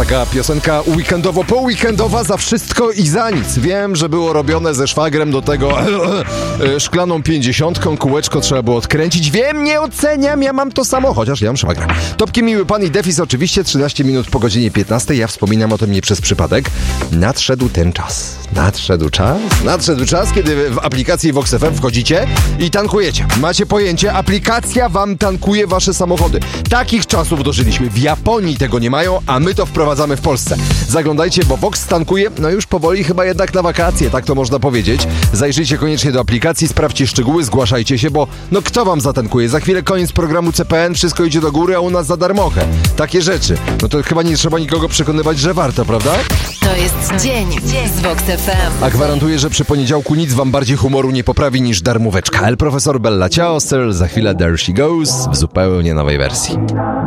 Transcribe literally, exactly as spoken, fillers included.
taka piosenka weekendowo-poweekendowa, za wszystko i za nic. Wiem, że było robione ze szwagrem do tego szklaną pięćdziesiątką, kółeczko trzeba było odkręcić. Wiem, nie oceniam, ja mam to samo, chociaż ja mam szwagra. Topki miły pan i Defis oczywiście, trzynaście minut po godzinie piętnastej. Ja wspominam o tym nie przez przypadek. Nadszedł ten czas. Nadszedł czas? Nadszedł czas, kiedy w aplikacji Vox F M wchodzicie i tankujecie. Macie pojęcie, aplikacja wam tankuje wasze samochody. Takich czasów dożyliśmy. W Japonii tego nie mają, a my to wprowadzamy w Polsce. Zaglądajcie, bo Vox tankuje, no już powoli chyba jednak na wakacje, tak to można powiedzieć. Zajrzyjcie koniecznie do aplikacji, sprawdźcie szczegóły, zgłaszajcie się, bo no kto wam zatankuje? Za chwilę koniec programu C P N, wszystko idzie do góry, a u nas za darmochę. Takie rzeczy. No to chyba nie trzeba nikogo przekonywać, że warto, prawda? To jest dzień, dzień z Vox F M. A gwarantuję, że przy poniedziałku nic wam bardziej humoru nie poprawi niż darmóweczka. El Profesor Bella Ciao, Sir, za chwilę There She Goes w zupełnie nowej wersji.